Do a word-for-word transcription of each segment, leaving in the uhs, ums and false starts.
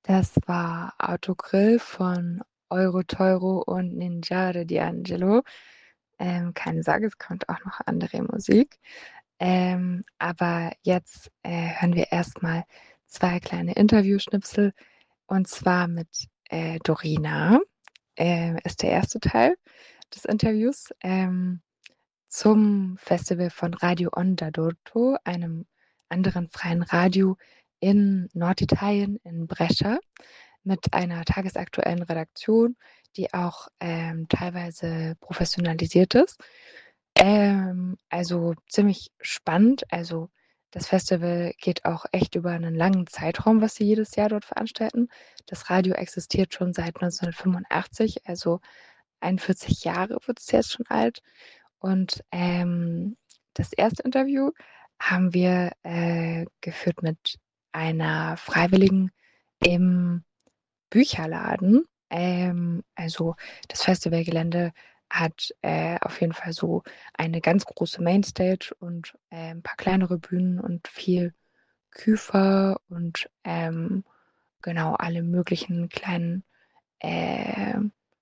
Das war Autogrill von Euro-Teuro und Ninjare D'Angelo. Ähm, keine Sorge, es kommt auch noch andere Musik. Ähm, aber jetzt äh, hören wir erstmal zwei kleine Interviewschnipsel und zwar mit äh, Dorina. Äh, ist der erste Teil des Interviews ähm, zum Festival von Radio Onda d'Urto, einem anderen freien Radio in Norditalien, in Brescia, mit einer tagesaktuellen Redaktion, die auch ähm, teilweise professionalisiert ist. Ähm, also ziemlich spannend. Also das Festival geht auch echt über einen langen Zeitraum, was sie jedes Jahr dort veranstalten. Das Radio existiert schon seit neunzehnhundertfünfundachtzig, also einundvierzig Jahre wird es jetzt schon alt. Und ähm, das erste Interview haben wir äh, geführt mit einer Freiwilligen im Bücherladen. Ähm, also das Festivalgelände hat äh, auf jeden Fall so eine ganz große Mainstage und äh, ein paar kleinere Bühnen und viel Küfer und ähm, genau alle möglichen kleinen äh,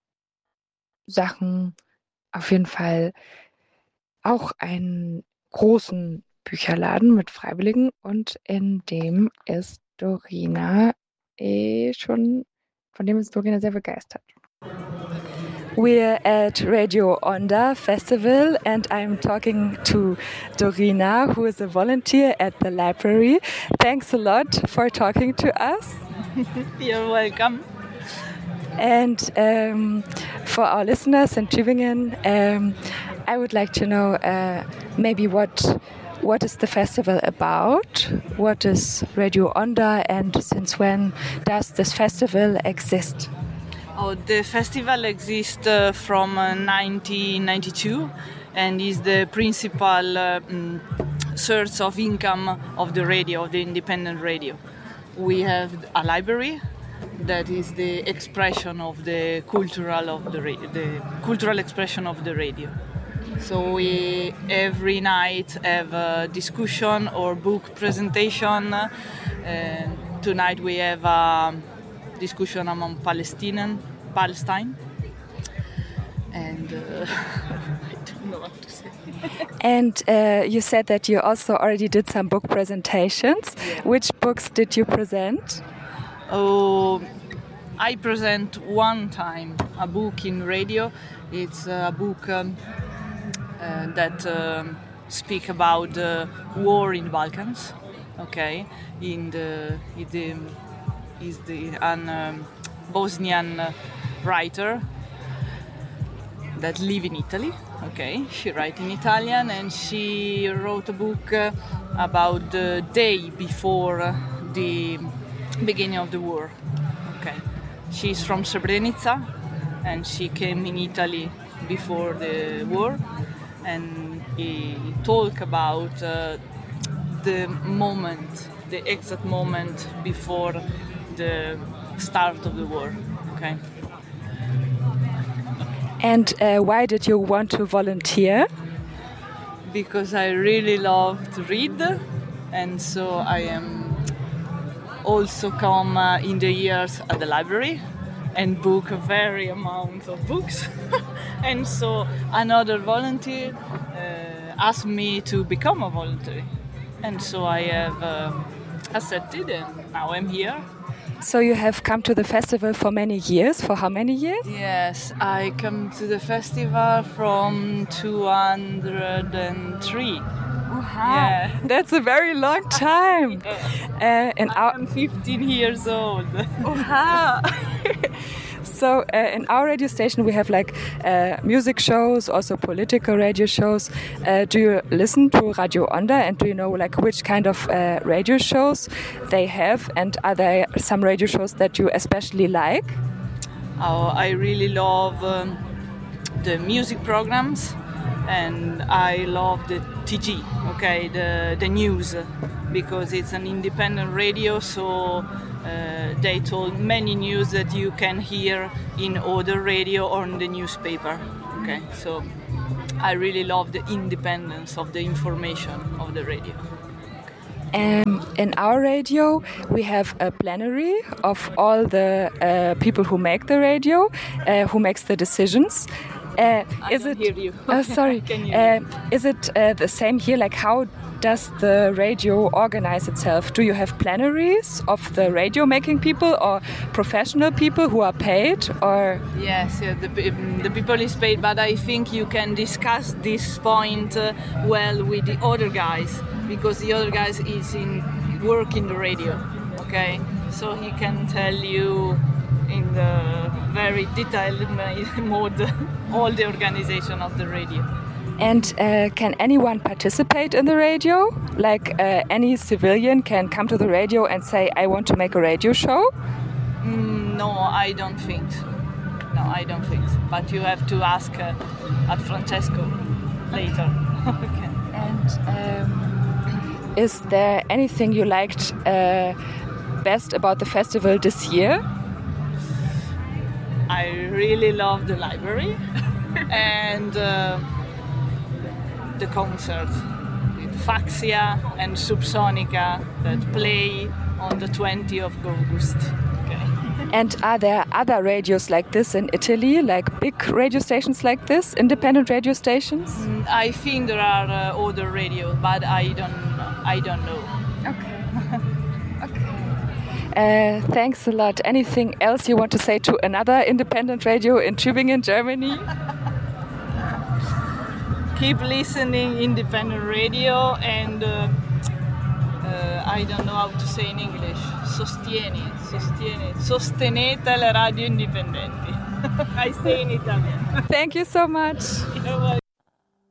Sachen. Auf jeden Fall auch einen großen Bücherladen mit Freiwilligen und in dem ist Dorina eh schon, von dem ist Dorina sehr begeistert. We're at Radio Onda Festival and I'm talking to Dorina, who is a volunteer at the library. Thanks a lot for talking to us. You're welcome. And um, for our listeners in Tübingen, um, I would like to know uh, maybe what what is the festival about? What is Radio Onda, and since when does this festival exist? Oh, the festival exists uh, from uh, nineteen ninety-two and is the principal uh, um, source of income of the radio, of the independent radio. We have a library that is the expression of the cultural of the ra- the cultural expression of the radio. So we every night have a discussion or book presentation. Uh, tonight we have a discussion among Palestinian, Palestine, and uh, I don't know what to say. And uh, you said that you also already did some book presentations. Yeah. Which books did you present? Oh, I present one time a book in radio. It's a book um, uh, that um, speak about the war in Balkans. Okay, in the in the is the an um, Bosnian writer that live in Italy. Okay, she write in Italian and she wrote a book uh, about the day before the beginning of the war. Okay, she's from Srebrenica and she came in Italy before the war, and he talk about uh, the moment, the exact moment before the start of the war. Okay. And uh, why did you want to volunteer? Because I really love to read, and so I am also come uh, in the years at the library and book a very amount of books. And so another volunteer uh, asked me to become a volunteer, and so I have uh, accepted, and now I'm here. So you have come to the festival for many years. For how many years? Yes, I come to the festival from two thousand three. Yeah. That's a very long time. Yeah. Uh, in our I'm fifteen years old. So uh, in our radio station we have like uh, music shows, also political radio shows. Uh, do you listen to Radio Onda, and do you know like which kind of uh, radio shows they have, and are there some radio shows that you especially like? Oh, I really love um, the music programs, and I love the T G, okay, the the news, because it's an independent radio, so uh, they told many news that you can hear in other radio or in the newspaper. Okay, so I really love the independence of the information of the radio. Um, in our radio, we have a plenary of all the uh, people who make the radio, uh, who makes the decisions. Uh, I is don't it? hear you. Oh, sorry. Can you- Uh, is it uh, the same here? Like, how does the radio organize itself? Do you have plenaries of the radio making people or professional people who are paid, or? Yes, yeah, the, pe- the people is paid, but I think you can discuss this point uh, well with the other guys, because the other guys is in work in the radio, okay? So he can tell you in the very detailed ma- mode all the organization of the radio. And uh, can anyone participate in the radio? Like uh, any civilian can come to the radio and say, I want to make a radio show? Mm, no, I don't think so. No, I don't think so. But you have to ask uh, at Francesco later. Okay. And um, is there anything you liked uh, best about the festival this year? I really love the library and uh, the concert with Faxia and Subsonica that play on the twentieth of August. Okay. And are there other radios like this in Italy, like big radio stations like this, independent radio stations? Mm, I think there are uh, other radios, but I don't I don't know. Okay. Okay. Uh, thanks a lot. Anything else you want to say to another independent radio in Tübingen, Germany? Keep listening independent radio and uh, uh, I don't know how to say in English. Sostieni, sostieni, sostenete le radio indipendenti. I say in Italian. Thank you so much. You're welcome.